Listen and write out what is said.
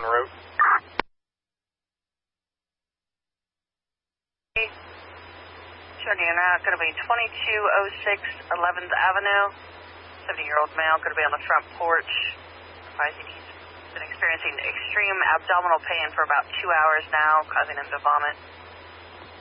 en route. Checking in out, going to be 2206 11th Avenue. 70-year-old male, going to be on the front porch. Advising he's been experiencing extreme abdominal pain for about 2 hours now, causing him to vomit.